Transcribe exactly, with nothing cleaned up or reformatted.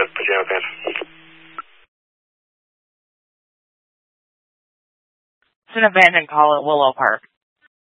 with Pajama Pants. It's an abandoned call at Willow Park.